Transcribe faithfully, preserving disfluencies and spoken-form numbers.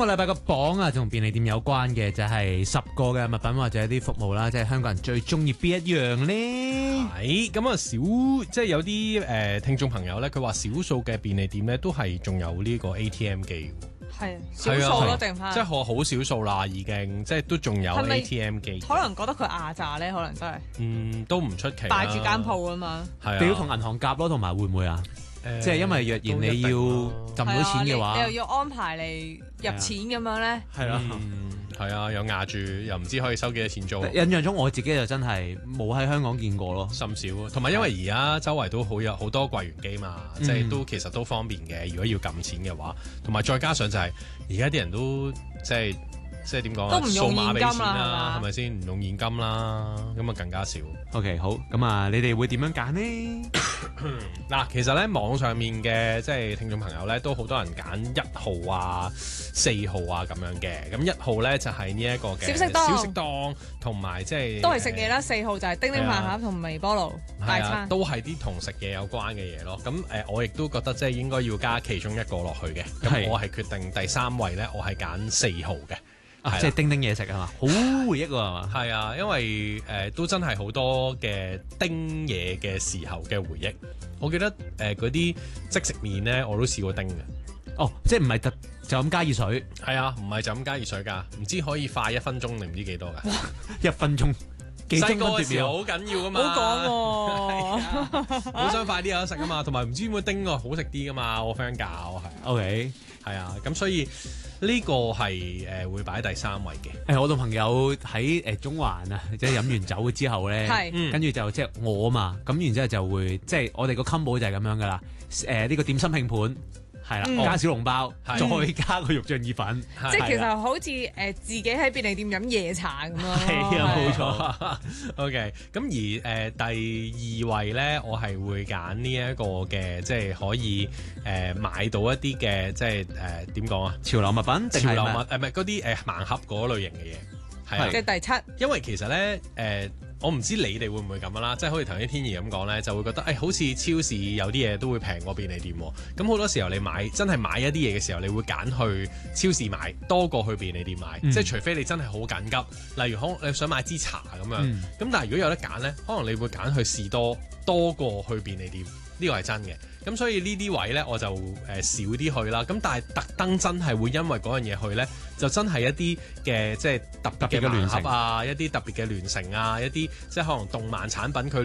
個禮拜個榜啊，同便利店有關嘅就係十個嘅物品或者啲服務啦，即係香港人最中意邊一樣呢？ 係咁啊，少即係有啲誒、呃、聽眾朋友咧，佢話少數嘅便利店咧都係仲有呢個 A T M 機。 係少數咯，定翻即係我好少數啦，已經即係都仲有 A T M 機。 可能覺得佢壓榨咧，可能真係嗯都唔出奇。 擺住間鋪啊嘛， 係啊， 你要同銀行夾咯，同埋會唔會啊？ 呃、 即係因為若然你要撳到錢嘅話， 啊、你, 你又要安排嚟入錢咁樣咧， 係咯， 係啊，有壓住，又唔知可以收幾多錢租。 印象中我自己就真係冇喺香港見過咯， 甚少。同埋因為而家周圍都好有好多櫃員機嘛，嗯、即係都其實都方便嘅。如果要撳錢嘅話，同埋再加上就係而家啲人都即係即係點講啊？ 都唔用現金啦，係咪先？唔用現金啦，咁啊更加少。 OK， 好，咁啊，你哋會點樣揀呢？ 嗱，其實咧網上面嘅即係聽眾朋友咧，都好多人揀一號啊、四號啊咁樣嘅。咁一號咧就係呢一個嘅小食檔， 小食檔同埋即係都係食嘢啦。四號就係叮叮飯盒同微波爐大餐， 啊、都係啲同食嘢有關嘅嘢咯。咁誒、呃，我亦都覺得即係應該要加其中一個落去嘅。咁我係決定第三位咧，我係揀四號嘅。 啊、即係叮叮嘢食係嘛，好回憶喎係嘛？ 係啊，因為誒、呃、都真係好多嘅叮嘢嘅時候嘅回憶。我記得誒嗰啲即食麵咧，我都試過叮嘅。 哦，即係唔係特就咁加熱水？ 係啊，唔係就咁加熱水㗎，唔知可以快一分鐘定唔知幾多㗎？ 一分鐘幾鐘分細個嘅時候好緊要㗎嘛， 好講喎， 好想快啲有得食啊嘛，同埋唔知點會叮個好食啲㗎嘛，我 friend 教係。 OK， 係啊，咁所以。呢個係誒會擺第三位嘅。 誒，我同朋友喺誒中環啊，即係飲完酒之後咧，跟住就即係我啊嘛，咁然之後就會即係我哋個 combo 就係咁樣噶啦。誒呢個點心拼盤係啦，加小籠包，再加個肉醬意粉， 即係其實好似誒自己喺便利店飲夜茶咁咯。 係啊，冇錯。 OK，咁而誒第二位咧，我係會揀呢一個嘅，即係可以誒買到一啲嘅，即係誒點講啊？ 潮流物品定係潮流物誒唔係嗰啲誒盲盒嗰類型嘅嘢。係即係第七。 因為其實咧誒。呃我唔知你哋會唔會咁啦，即係好似頭先天怡咁講咧，就會覺得誒、哎、好似超市有啲嘢都會平過便利店喎。咁好多時候你買真係買一啲嘢嘅時候，你會揀去超市買多過去便利店買，嗯、即係除非你真係好緊急，例如可你想買支茶咁樣。咁、嗯、但係如果有得揀咧，可能你會揀去士多多過去便利店，呢個係真嘅。咁所以呢啲位咧我就誒、呃、少啲去啦。咁但係特登真係會因為嗰樣嘢去咧，就真係一啲嘅即係特別嘅盲盒啊，一啲特別嘅聯乘啊，一啲即係可能動漫產品佢。